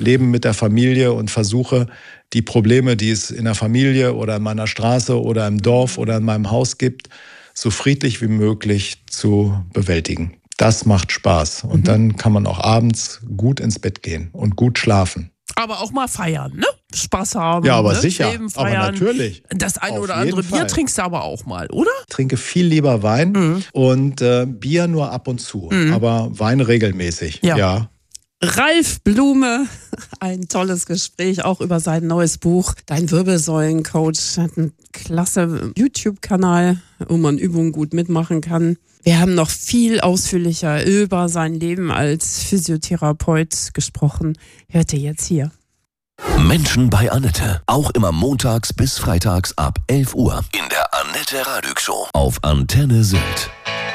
Leben mit der Familie und versuche, die Probleme, die es in der Familie oder in meiner Straße oder im Dorf oder in meinem Haus gibt, so friedlich wie möglich zu bewältigen. Das macht Spaß. Und dann kann man auch abends gut ins Bett gehen und gut schlafen. Aber auch mal feiern, ne? Spaß haben. Ja, aber ne? sicher. Leben feiern. Aber natürlich. Das eine Auf oder jeden andere Bier Fall. trinkst du aber auch mal, oder? Ich trinke viel lieber Wein und Bier nur ab und zu. Aber Wein regelmäßig. Ja. Ralf Blume, ein tolles Gespräch, auch über sein neues Buch. Dein Wirbelsäulencoach hat einen klasse YouTube-Kanal, wo man Übungen gut mitmachen kann. Wir haben noch viel ausführlicher über sein Leben als Physiotherapeut gesprochen. Hört ihr jetzt hier. Menschen bei Annette. Auch immer montags bis freitags ab 11 Uhr. In der Annette Radig Show. Auf Antenne Sylt.